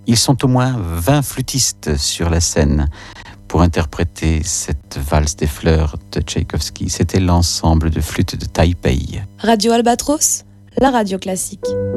Ils sont au moins 20 flûtistes sur la scène pour interpréter cette valse des fleurs de Tchaïkovski. C'était l'ensemble de flûtes de Taipei. Radio Albatros, la radio classique.